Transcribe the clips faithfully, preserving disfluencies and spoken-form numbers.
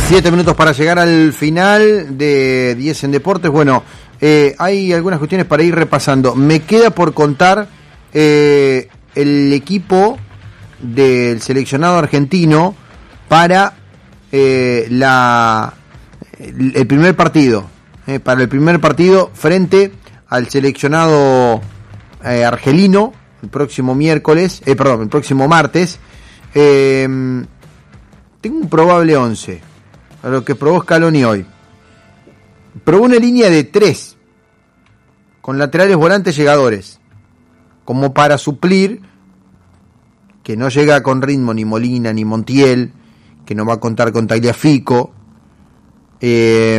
Siete minutos para llegar al final de diez en Deportes. Bueno, eh, hay algunas cuestiones para ir repasando. Me queda por contar eh, el equipo del seleccionado argentino para eh, la el primer partido. Eh, para el primer partido frente al seleccionado eh, argelino el próximo miércoles, eh, perdón, el próximo martes. Eh, tengo un probable once. A lo que probó Scaloni hoy. Probó una línea de tres, con laterales volantes llegadores, como para suplir que no llega con ritmo ni Molina ni Montiel, que no va a contar con Tagliafico. Eh,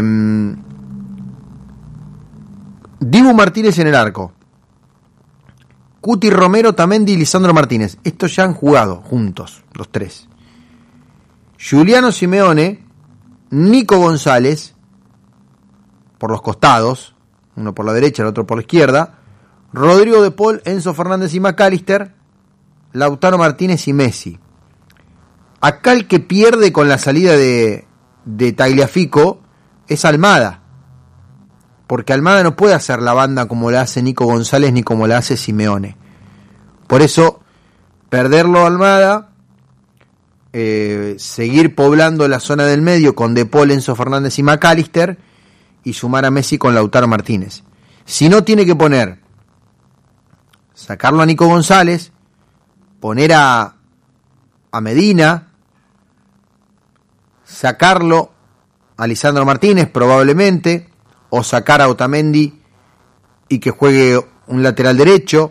Dibu Martínez en el arco. Cuti Romero, Tamendi y Lisandro Martínez. Estos ya han jugado juntos, los tres. Giuliano Simeone, Nico González, por los costados, uno por la derecha, el otro por la izquierda, Rodrigo de Paul, Enzo Fernández y McAllister, Lautaro Martínez y Messi. Acá el que pierde con la salida de, de Tagliafico es Almada, porque Almada no puede hacer la banda como la hace Nico González ni como la hace Simeone. Por eso, perderlo a Almada, Eh, seguir poblando la zona del medio con De Paul, Enzo Fernández y McAllister, y sumar a Messi con Lautaro Martínez. Si no, tiene que poner, sacarlo a Nico González, poner a, a Medina, sacarlo a Lisandro Martínez probablemente, o sacar a Otamendi y que juegue un lateral derecho,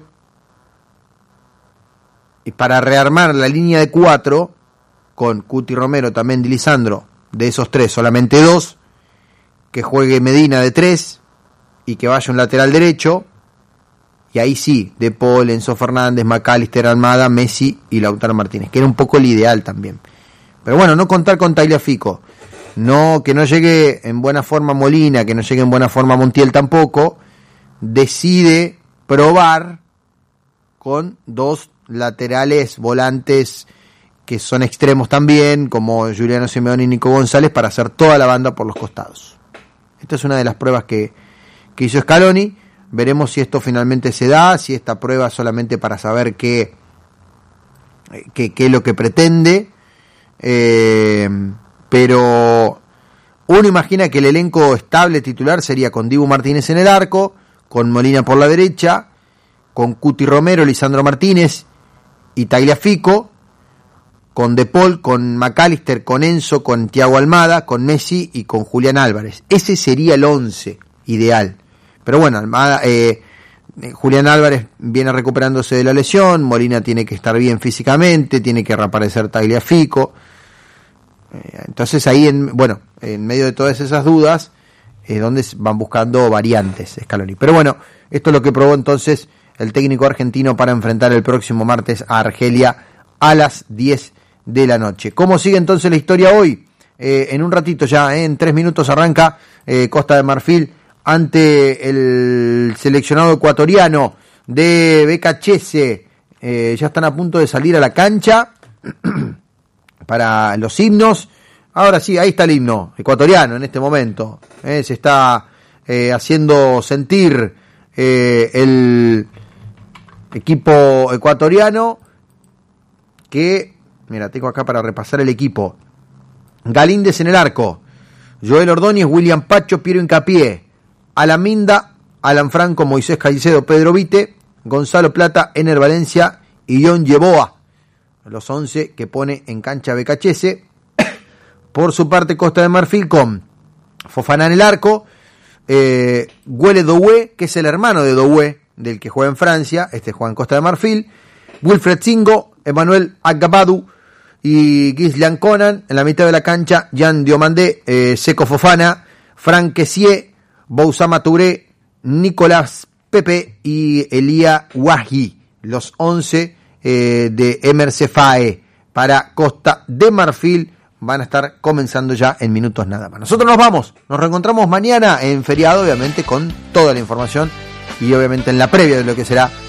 y para rearmar la línea de cuatro, con Cuti Romero, Tamendi, Lisandro, de esos tres solamente dos, que juegue Medina de tres y que vaya un lateral derecho, y ahí sí, De Paul, Enzo Fernández, McAllister, Almada, Messi y Lautaro Martínez, que era un poco el ideal también. Pero bueno, no contar con Tagliafico, no, que no llegue en buena forma Molina, que no llegue en buena forma Montiel tampoco, decide probar con dos laterales volantes que son extremos también, como Giuliano Simeone y Nico González, para hacer toda la banda por los costados. Esta es una de las pruebas que, que hizo Scaloni. Veremos si esto finalmente se da, si esta prueba es solamente para saber qué, qué, qué es lo que pretende. Eh, pero uno imagina que el elenco estable titular sería con Dibu Martínez en el arco, con Molina por la derecha, con Cuti Romero, Lisandro Martínez y Tagliafico, con De Paul, con McAllister, con Enzo, con Thiago Almada, con Messi y con Julián Álvarez. Ese sería el once ideal. Pero bueno, Almada, eh, Julián Álvarez viene recuperándose de la lesión, Molina tiene que estar bien físicamente, tiene que reaparecer Tagliafico. Eh, entonces ahí, en, bueno, en medio de todas esas dudas, es donde van buscando variantes Scaloni. Pero bueno, esto es lo que probó entonces el técnico argentino para enfrentar el próximo martes a Argelia a las diez de la noche. ¿Cómo sigue entonces la historia hoy? Eh, en un ratito ya, eh, en tres minutos arranca eh, Costa de Marfil ante el seleccionado ecuatoriano de Becachese. Eh, ya están a punto de salir a la cancha para los himnos. Ahora sí, ahí está el himno ecuatoriano en este momento. Eh, se está eh, haciendo sentir eh, el equipo ecuatoriano que... Mira, tengo acá para repasar el equipo. Galíndez en el arco. Joel Ordóñez, William Pacho, Piero Hincapié. Alan Minda, Alan Franco, Moisés Caicedo, Pedro Vite, Gonzalo Plata, Ener Valencia y John Yeboah. Los once que pone en cancha Becachese. Por su parte, Costa de Marfil con Fofana en el arco. Eh, Guele Doué, que es el hermano de Doué, del que juega en Francia. Este juega en Costa de Marfil. Wilfred Singo, Emmanuel Agabadu y Gislian Conan. En la mitad de la cancha, Jan Diomandé, eh, Seco Fofana, Franck Kessié, Bouzama Touré, Nicolás Pepe y Elia Wahi. Los once eh, de Emer Cefae para Costa de Marfil van a estar comenzando ya en minutos nada más. Nosotros nos vamos, nos reencontramos mañana en feriado, obviamente con toda la información y obviamente en la previa de lo que será